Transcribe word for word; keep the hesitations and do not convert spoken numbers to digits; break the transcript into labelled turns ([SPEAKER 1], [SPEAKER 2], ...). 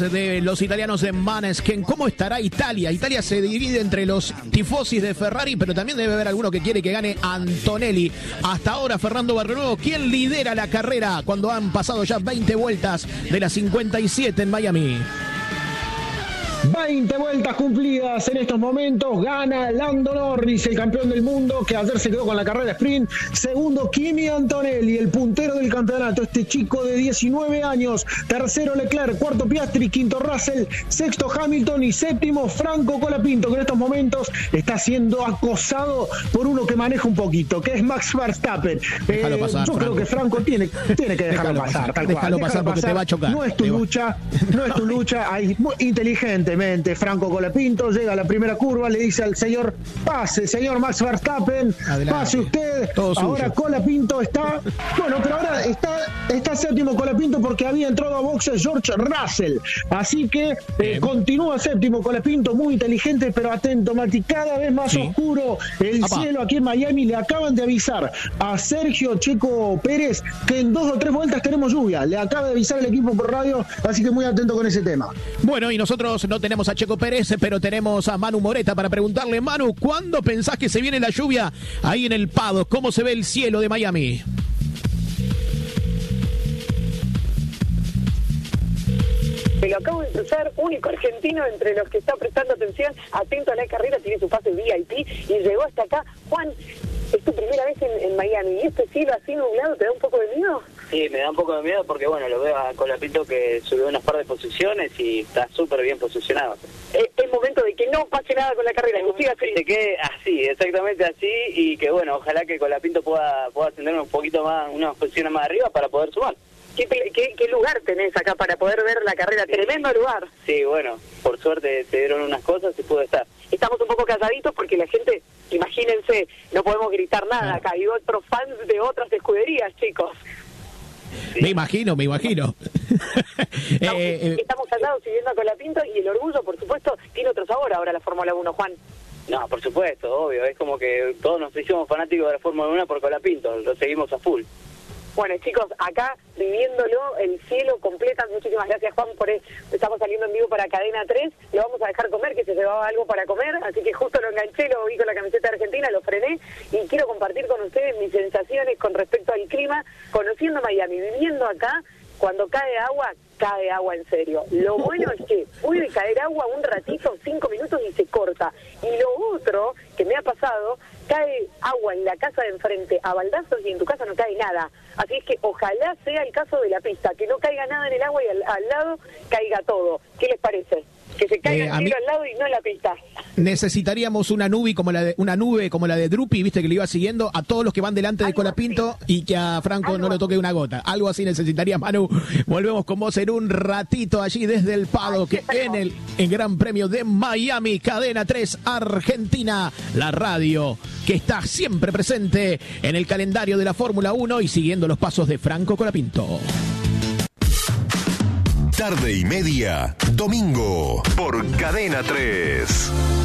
[SPEAKER 1] De los italianos de Maneskin. ¿Cómo estará Italia? Italia se divide entre los tifosis de Ferrari, pero también debe haber alguno que quiere que gane Antonelli. Hasta ahora Fernando Barrionuevo, ¿quién lidera la carrera cuando han pasado ya veinte vueltas de las cincuenta y siete en Miami?
[SPEAKER 2] veinte vueltas cumplidas en estos momentos, gana Lando Norris, el campeón del mundo, que ayer se quedó con la carrera sprint. Segundo, Kimi Antonelli, el puntero del campeonato, este chico de diecinueve años. Tercero, Leclerc. Cuarto, Piastri. Quinto, Russell. Sexto, Hamilton. Y séptimo, Franco Colapinto, que en estos momentos está siendo acosado por uno que maneja un poquito, que es Max Verstappen.
[SPEAKER 1] Déjalo
[SPEAKER 2] eh,
[SPEAKER 1] pasar,
[SPEAKER 2] yo
[SPEAKER 1] Franco.
[SPEAKER 2] creo que Franco tiene, tiene que dejarlo
[SPEAKER 1] Déjalo
[SPEAKER 2] pasar,
[SPEAKER 1] pasar,
[SPEAKER 2] tal
[SPEAKER 1] déjalo
[SPEAKER 2] cual.
[SPEAKER 1] pasar porque te va a chocar.
[SPEAKER 2] No es tu
[SPEAKER 1] Te va.
[SPEAKER 2] lucha, no es tu lucha. Hay, muy inteligentemente, Franco Colapinto llega a la primera curva, le dice al señor, pase, señor Max Verstappen,
[SPEAKER 1] Adelante.
[SPEAKER 2] pase usted.
[SPEAKER 1] Todo
[SPEAKER 2] ahora
[SPEAKER 1] suyo.
[SPEAKER 2] Colapinto está, bueno, pero ahora está, está séptimo Colapinto porque había entrado a boxes George Russell. Así que eh, continúa séptimo Colapinto, muy inteligente, pero atento, Mati, cada vez más
[SPEAKER 1] Sí.
[SPEAKER 2] oscuro el
[SPEAKER 1] Apa.
[SPEAKER 2] cielo aquí en Miami. Le acaban de avisar a Sergio Checo Pérez que en dos o tres vueltas tenemos lluvia. Le acaba de avisar el equipo por radio, así que muy atento con ese tema.
[SPEAKER 1] Bueno, y nosotros no tenemos a Checo Pérez, pero tenemos a Manu Moreta para preguntarle, Manu, ¿cuándo pensás que se viene la lluvia ahí en el Paddock? ¿Cómo se ve el cielo de Miami?
[SPEAKER 3] Me lo acabo de cruzar, único argentino entre los que está prestando atención, atento a la carrera, tiene su pase V I P y llegó hasta acá. Juan, es tu primera vez en, en Miami, ¿y este cielo así nublado te da un poco de miedo?
[SPEAKER 4] Sí, me da un poco de miedo porque, bueno, lo veo a Colapinto que subió unas par de posiciones y está súper bien posicionado.
[SPEAKER 3] Es, es momento de que no pase nada con la carrera, que siga así.
[SPEAKER 4] Se quede así, exactamente así, y que, bueno, ojalá que Colapinto pueda, pueda ascender un poquito más, unas posiciones más arriba para poder sumar.
[SPEAKER 3] ¿Qué, qué, ¿Qué lugar tenés acá para poder ver la carrera? Tremendo lugar.
[SPEAKER 4] Sí, bueno, por suerte se dieron unas cosas y pude estar.
[SPEAKER 3] Estamos un poco calladitos porque la gente, imagínense, no podemos gritar nada acá. Hay otros fans de otras escuderías, chicos.
[SPEAKER 1] Me imagino, me imagino.
[SPEAKER 3] Estamos,
[SPEAKER 1] Eh, eh,
[SPEAKER 3] estamos al lado siguiendo a Colapinto y el orgullo, por supuesto, tiene otro sabor ahora la Fórmula uno, Juan.
[SPEAKER 4] No, por supuesto, obvio, es como que todos nos hicimos fanáticos de la Fórmula uno por Colapinto, lo seguimos a full.
[SPEAKER 3] Bueno, chicos, acá viviéndolo, el cielo completa. Muchísimas gracias, Juan, por eso. Estamos saliendo en vivo para Cadena tres. Lo vamos a dejar comer, que se llevaba algo para comer. Así que justo lo enganché, lo vi con la camiseta argentina, lo frené. Y quiero compartir con ustedes mis sensaciones con respecto al clima. Conociendo Miami, viviendo acá, cuando cae agua, cae agua en serio. Lo bueno es que puede caer agua un ratito, cinco minutos y se corta. Y lo otro que me ha pasado, cae agua en la casa de enfrente a baldazos y en tu casa no cae nada. Así es que ojalá sea el caso de la pista, que no caiga nada en el agua y al, al lado caiga todo. ¿Qué les parece? Que se caiga
[SPEAKER 1] Eh,
[SPEAKER 3] el
[SPEAKER 1] a
[SPEAKER 3] cielo
[SPEAKER 1] mí-
[SPEAKER 3] al lado y no en la pista.
[SPEAKER 1] necesitaríamos una nube como la de una nube como la de Drupi, viste que le iba siguiendo a todos los que van delante de
[SPEAKER 3] Algo
[SPEAKER 1] Colapinto y que a Franco no le toque una gota. Algo así necesitaría, Manu. Volvemos con vos en un ratito allí desde el Paddock en el en Gran Premio de Miami, Cadena tres Argentina, la radio que está siempre presente en el calendario de la Fórmula uno y siguiendo los pasos de Franco Colapinto.
[SPEAKER 5] Tarde y media, domingo, por Cadena tres.